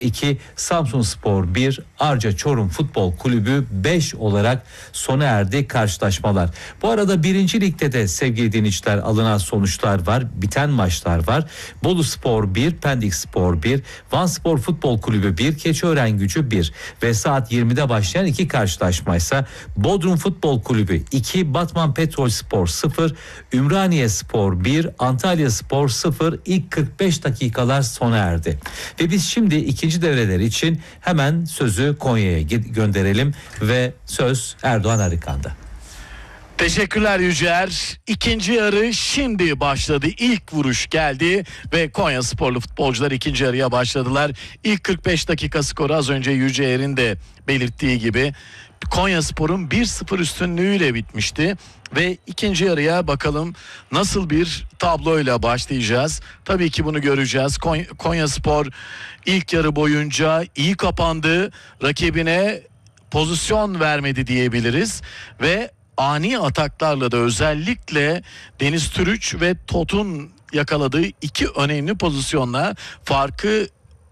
2, Samsunspor 1, Arca Çorum Futbol Kulübü 5 olarak sona erdi karşılaşmalar. Bu arada 1. Lig'de de sevgili dinleyiciler alınan sonuçlar var, biten maçlar var. Boluspor 1, Pendikspor 1, Vanspor Futbol Kulübü 1, Keçiörengücü 1 ve saat 20'de başlayan 2 karşılaşmaysa Bodrum Futbol Kulübü 2, Batman Petrolspor 0, Ümraniyespor 1, Antalyaspor 0. İlk 45 dakikalar sona erdi. Ve biz şimdi ikinci devreler için hemen sözü Konya'ya gönderelim ve söz Erdoğan Arıkan'da. Teşekkürler Yücer. İkinci yarı şimdi başladı. İlk vuruş geldi ve Konya sporlu futbolcular ikinci yarıya başladılar. İlk 45 dakika skoru az önce Yücer'in de belirttiği gibi Konyaspor'un 1-0 üstünlüğüyle bitmişti. Ve ikinci yarıya bakalım nasıl bir tabloyla başlayacağız. Tabii ki bunu göreceğiz. Konyaspor ilk yarı boyunca iyi kapandı. Rakibine pozisyon vermedi diyebiliriz. Ve ani ataklarla da özellikle Deniz Türüç ve Tot'un yakaladığı 2 önemli pozisyonla farkı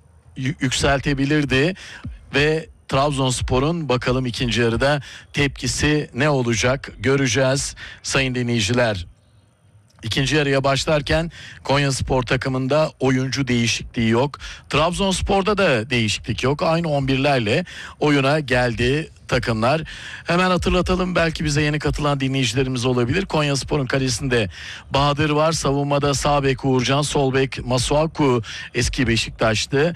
yükseltebilirdi. Ve Trabzonspor'un bakalım ikinci yarıda tepkisi ne olacak göreceğiz sayın dinleyiciler. İkinci yarıya başlarken Konyaspor takımında oyuncu değişikliği yok. Trabzonspor'da da değişiklik yok. Aynı 11'lerle oyuna geldi takımlar. Hemen hatırlatalım, belki bize yeni katılan dinleyicilerimiz olabilir. Konyaspor'un kalesinde Bahadır var. Savunmada sağ bek Uğurcan, sol bek Masuaku eski Beşiktaş'tı.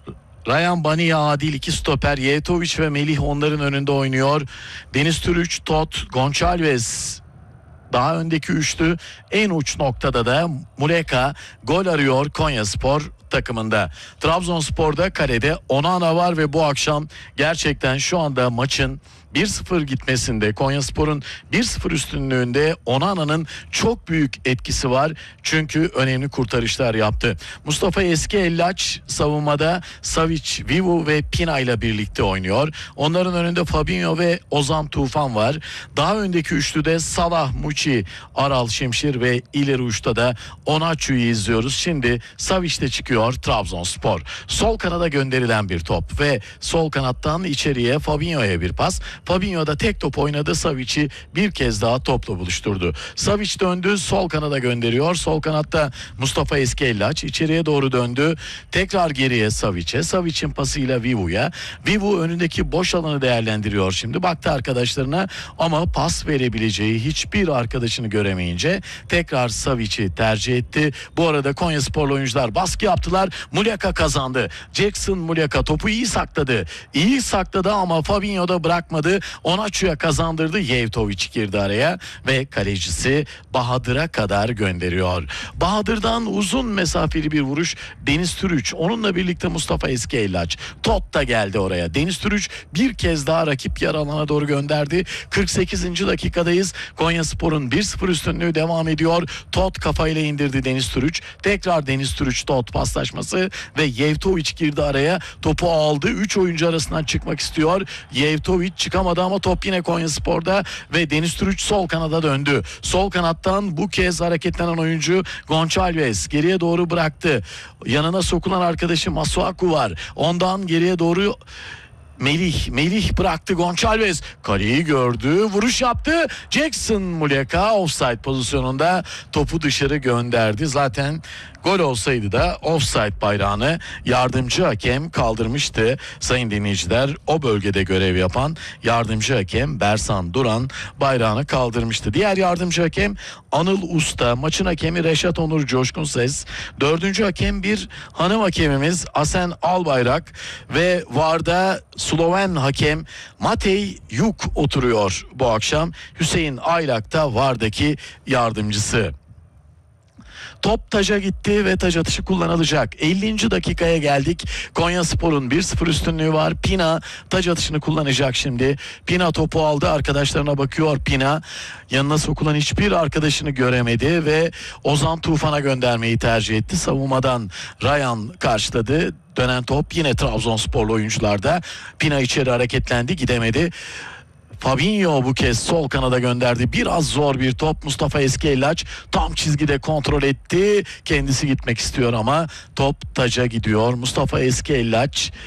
Ryan Baniya, Adil, 2 stoper Yevtoviç ve Melih onların önünde oynuyor. Deniz Türüç, Tot, Gonçalves daha öndeki üçlü. En uç noktada da Muleka gol arıyor Konyaspor takımında. Trabzonspor'da kalede Onana var ve bu akşam gerçekten şu anda maçın 1-0 gitmesinde, Konyaspor'un 1-0 üstünlüğünde Onana'nın çok büyük etkisi var. Çünkü önemli kurtarışlar yaptı. Mustafa Eski-Ellaç savunmada Savic, Vivu ve Pina ile birlikte oynuyor. Onların önünde Fabinho ve Ozan Tufan var. Daha öndeki üçlüde Salah, Muçi, Aral, Şimşir ve ileri uçta da Onaçu'yu izliyoruz. Şimdi Savic'te çıkıyor Trabzonspor. Sol kanada gönderilen bir top ve sol kanattan içeriye Fabinho'ya bir pas. Fabinho da tek top oynadı. Savic'i bir kez daha topla buluşturdu. Savic döndü, sol kanada gönderiyor. Sol kanatta Mustafa Eski-Ellaç içeriye doğru döndü. Tekrar geriye Savic'e. Savic'in pasıyla Vivu'ya. Vivu önündeki boş alanı değerlendiriyor şimdi. Baktı arkadaşlarına ama pas verebileceği hiçbir arkadaşını göremeyince tekrar Savic'i tercih etti. Bu arada Konyasporlu oyuncular baskı yaptılar. Muleka kazandı. Jackson Muleka topu iyi sakladı. İyi sakladı ama Fabinho da bırakmadı. Onaçu'ya kazandırdı. Yevtoviç girdi araya ve kalecisi Bahadır'a kadar gönderiyor. Bahadır'dan uzun mesafeli bir vuruş Deniz Türüç. Onunla birlikte Mustafa Eski-Ellaç. Tot da geldi oraya. Deniz Türüç bir kez daha rakip yarı alana doğru gönderdi. 48. dakikadayız. Konyaspor'un 1-0 üstünlüğü devam ediyor. Tot kafayla indirdi Deniz Türüç. Tekrar Deniz Türüç Tot paslaşması ve Yevtoviç girdi araya. Topu aldı. 3 oyuncu arasından çıkmak istiyor. Yevtoviç çıkamadı ama top yine Konyaspor'da ve Deniz Türüç sol kanada döndü. Sol kanattan bu kez hareketlenen oyuncu Gonçalves geriye doğru bıraktı. Yanına sokulan arkadaşı Masuaku var. Ondan geriye doğru Melih bıraktı. Gonçalves kaleyi gördü, vuruş yaptı. Jackson Muleka offside pozisyonunda topu dışarı gönderdi. Zaten gol olsaydı da offside bayrağını yardımcı hakem kaldırmıştı. Sayın dinleyiciler, o bölgede görev yapan yardımcı hakem Bersan Duran bayrağını kaldırmıştı. Diğer yardımcı hakem Anıl Usta, maçın hakemi Reşat Onur Coşkunses, dördüncü hakem bir hanım hakemimiz Asen Albayrak ve VAR'da Sloven hakem Matej Juk oturuyor bu akşam. Hüseyin Aylak da VAR'daki yardımcısı. Top taca gitti ve taç atışı kullanılacak. 50. dakikaya geldik. Konyaspor'un 1-0 üstünlüğü var. Pina taç atışını kullanacak şimdi. Pina topu aldı. Arkadaşlarına bakıyor Pina. Yanına sokulan hiçbir arkadaşını göremedi ve Ozan Tufan'a göndermeyi tercih etti. Savunmadan Ryan karşıladı. Dönen top yine Trabzonsporlu oyuncularda. Pina içeri hareketlendi, gidemedi. Fabinho bu kez sol kanada gönderdi. Biraz zor bir top. Mustafa Eskiellaç tam çizgide kontrol etti. Kendisi gitmek istiyor ama top taca gidiyor. Mustafa Eskiellaç